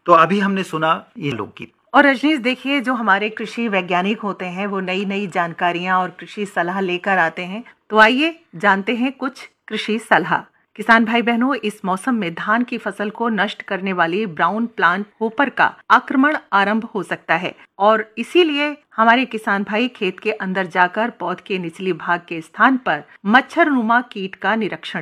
तो अभी हमने सुना ये लोकगीत। और रजनीश देखिए, जो हमारे कृषि वैज्ञानिक होते हैं वो नई नई जानकारियां और कृषि सलाह लेकर आते हैं। तो आइए जानते हैं कुछ कृषि सलाह। किसान भाई बहनों, इस मौसम में धान की फसल को नष्ट करने वाली ब्राउन प्लांट होपर का आक्रमण आरंभ हो सकता है और इसीलिए हमारे किसान भाई खेत के अंदर जाकर पौध के निचली भाग के स्थान पर मच्छरनुमा कीट का निरीक्षण